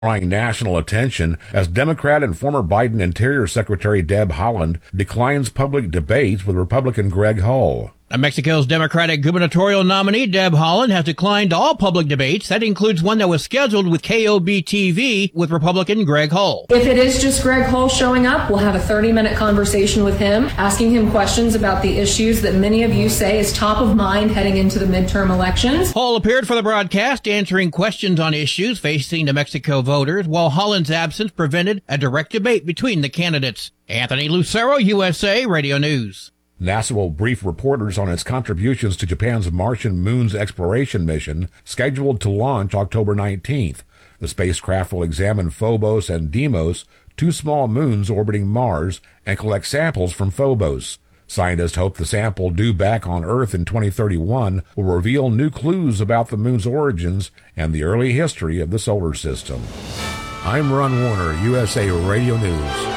drawing national attention as Democrat and former Biden Interior Secretary Deb Haaland declines public debate with Republican Greg Hull. Mexico's Democratic gubernatorial nominee, Deb Haaland, has declined all public debates. That includes one that was scheduled with KOB-TV with Republican Greg Hull. If it is just Greg Hull showing up, we'll have a 30-minute conversation with him, asking him questions about the issues that many of you say is top of mind heading into the midterm elections. Hull appeared for the broadcast, answering questions on issues facing New Mexico voters, while Haaland's absence prevented a direct debate between the candidates. Anthony Lucero, USA Radio News. NASA will brief reporters on its contributions to Japan's Martian moon's exploration mission, scheduled to launch October 19th. The spacecraft will examine Phobos and Deimos, two small moons orbiting Mars, and collect samples from Phobos. Scientists hope the sample due back on Earth in 2031 will reveal new clues about the moon's origins and the early history of the solar system. I'm Ron Warner, USA Radio News.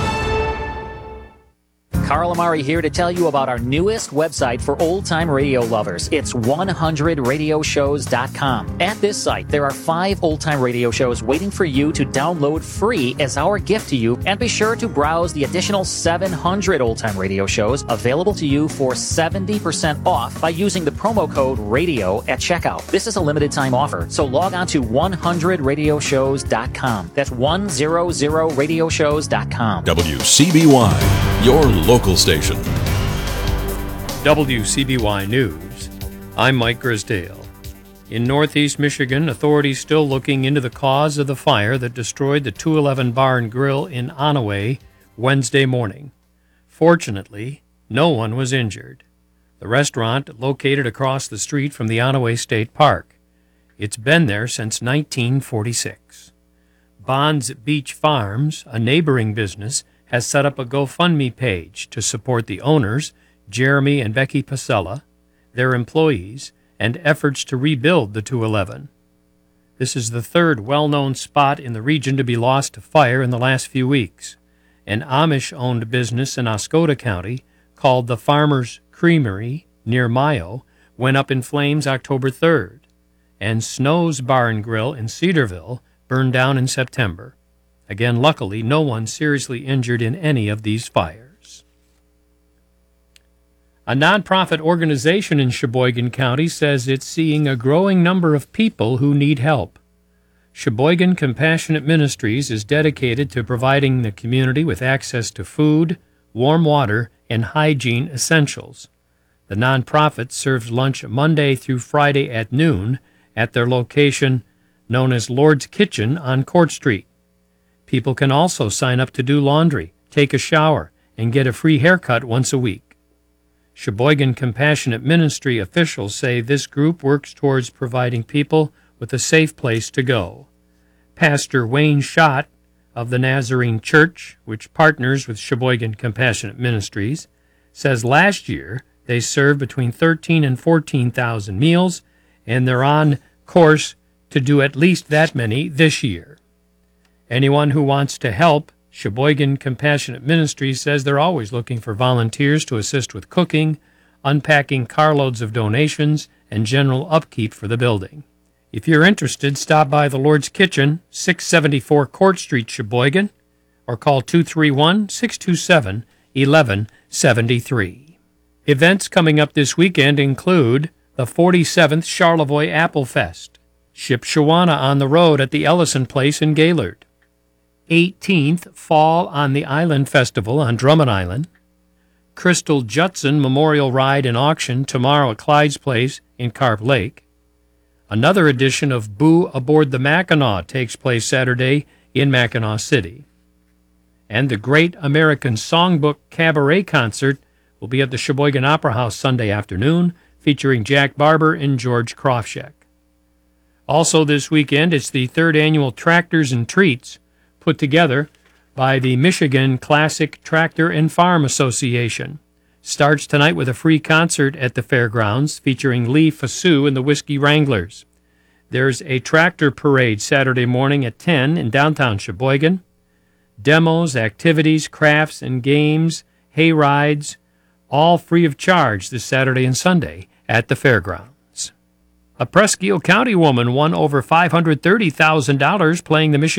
Carl Amari here to tell you about our newest website for old-time radio lovers. It's 100radioshows.com. At this site, there are 5 old-time radio shows waiting for you to download free as our gift to you, and be sure to browse the additional 700 old-time radio shows available to you for 70% off by using the promo code RADIO at checkout. This is a limited-time offer, so log on to 100radioshows.com. That's 100radioshows.com. WCBY, your local station. WCBY News. I'm Mike Grisdale. In northeast Michigan, authorities still looking into the cause of the fire that destroyed the 211 Bar and Grill in Onaway Wednesday morning. Fortunately, no one was injured. The restaurant located across the street from the Onaway State Park. It's been there since 1946. Bonds Beach Farms, a neighboring business, has set up a GoFundMe page to support the owners, Jeremy and Becky Pasella, their employees, and efforts to rebuild the 211. This is the third well-known spot in the region to be lost to fire in the last few weeks. An Amish-owned business in Oscoda County, called the Farmer's Creamery near Mayo, went up in flames October 3rd, and Snow's Bar and Grill in Cedarville burned down in September. Again, luckily, no one seriously injured in any of these fires. A nonprofit organization in Sheboygan County says it's seeing a growing number of people who need help. Sheboygan Compassionate Ministries is dedicated to providing the community with access to food, warm water, and hygiene essentials. The nonprofit serves lunch Monday through Friday at noon at their location known as Lord's Kitchen on Court Street. People can also sign up to do laundry, take a shower, and get a free haircut once a week. Sheboygan Compassionate Ministry officials say this group works towards providing people with a safe place to go. Pastor Wayne Schott of the Nazarene Church, which partners with Sheboygan Compassionate Ministries, says last year they served between 13,000 and 14,000 meals, and they're on course to do at least that many this year. Anyone who wants to help, Sheboygan Compassionate Ministries says they're always looking for volunteers to assist with cooking, unpacking carloads of donations, and general upkeep for the building. If you're interested, stop by the Lord's Kitchen, 674 Court Street, Sheboygan, or call 231-627-1173. Events coming up this weekend include the 47th Charlevoix Apple Fest, Shipshawana on the Road at the Ellison Place in Gaylord, 18th Fall on the Island Festival on Drummond Island, Crystal Judson Memorial Ride and Auction tomorrow at Clyde's Place in Carp Lake. Another edition of Boo Aboard the Mackinac takes place Saturday in Mackinac City. And the Great American Songbook Cabaret Concert will be at the Sheboygan Opera House Sunday afternoon, featuring Jack Barber and George Krofschek. Also this weekend, it's the 3rd annual Tractors and Treats, put together by the Michigan Classic Tractor and Farm Association. Starts tonight with a free concert at the fairgrounds featuring Lee Fasu and the Whiskey Wranglers. There's a tractor parade Saturday morning at 10 in downtown Sheboygan. Demos, activities, crafts, and games, hay rides, all free of charge this Saturday and Sunday at the fairgrounds. A Presque Isle County woman won over $530,000 playing the Michigan